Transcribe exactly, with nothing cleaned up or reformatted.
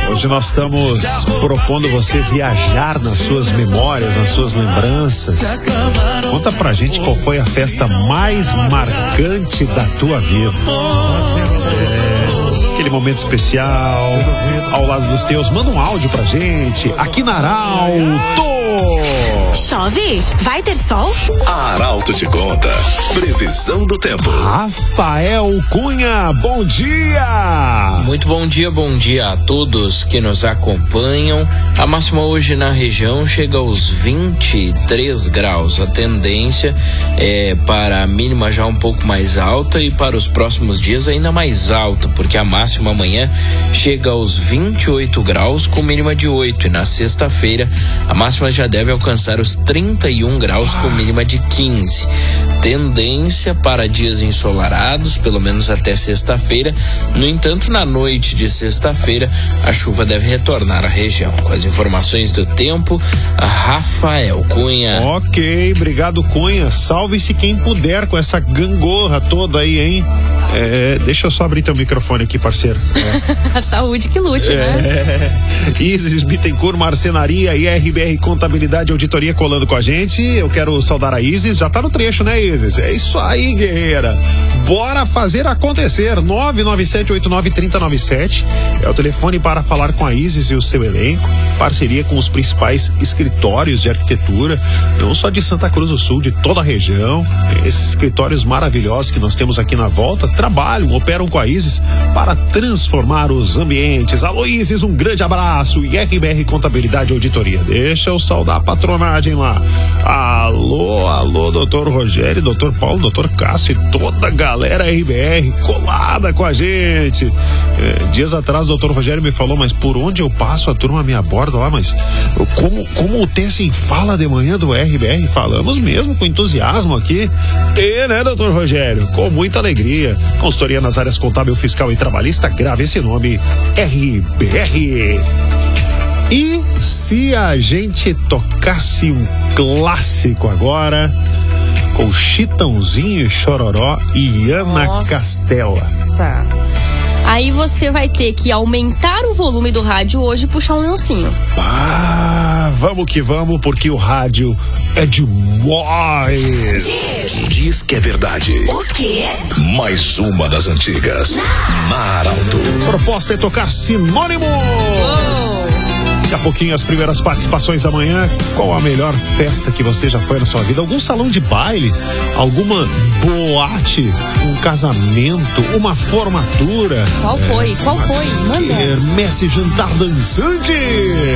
Hoje nós estamos propondo você viajar nas suas memórias, nas suas lembranças. Conta pra gente qual foi a festa mais marcante da tua vida. É, aquele momento especial, ao lado dos teus. Manda um áudio pra gente, aqui na Arauto. Chove? Vai ter sol? A Arauto te conta. Previsão do tempo. Rafael Cunha, bom dia! Muito bom dia, bom dia a todos que nos acompanham. A máxima hoje na região chega aos vinte e três graus. A tendência é para a mínima já um pouco mais alta e para os próximos dias ainda mais alta, porque a máxima amanhã chega aos vinte e oito graus com mínima de oito, e na sexta-feira a máxima já deve alcançar os trinta e um graus com mínima de quinze. Tendência para dias ensolarados, pelo menos até sexta-feira. No entanto, na noite de sexta-feira, a chuva deve retornar à região. Com as informações do tempo, Rafael Cunha. Ok, obrigado, Cunha. Salve-se quem puder com essa gangorra toda aí, hein? É, deixa eu só abrir teu microfone aqui, parceiro. É. Saúde que lute, é. né? Isis Bittencourt, Marcenaria e R B R Contabilidade e Auditoria colando com a gente. Eu quero saudar a Isis. Já tá no trecho, né, Isis? É isso aí, guerreira. Bora fazer acontecer. nove nove sete oito nove três zero nove sete é o telefone para falar com a Isis e o seu elenco. Parceria com os principais escritórios de arquitetura, não só de Santa Cruz do Sul, de toda a região. Esses escritórios maravilhosos que nós temos aqui na volta trabalham, operam com a Isis para transformar os ambientes. Alô, Isis, um grande abraço. E R B R Contabilidade e Auditoria. Deixa eu saudar a patronagem lá. Alô, alô, doutor Rogério, doutor Paulo, doutor Cássio e toda a galera R B R colada com a gente. É, dias atrás o doutor Rogério me falou, mas por onde eu passo a turma me aborda lá, mas como, como o Tessin fala de manhã do R B R, falamos mesmo com entusiasmo aqui. E, né, doutor Rogério? Com muita alegria. Consultoria nas áreas contábil, fiscal e trabalhista, grave esse nome, R B R. E se a gente tocasse um clássico agora, com Chitãozinho e Chororó e Ana Nossa. Castela? Aí você vai ter que aumentar o volume do rádio hoje e puxar um lancinho. Ah, vamos que vamos, porque o rádio é demais. Diz que é verdade. O quê? Mais uma das antigas. Na Arauto. Proposta é tocar sinônimos. Daqui a pouquinho as primeiras participações da manhã. Qual a melhor festa que você já foi na sua vida? Algum salão de baile? Alguma boate? Um casamento? Uma formatura? Qual foi? Qual foi? Manda. Quermesse, jantar dançante.